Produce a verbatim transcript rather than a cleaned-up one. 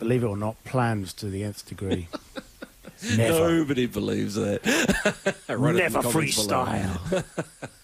believe it or not, plans to the nth degree. Never. Nobody believes that. Never freestyle.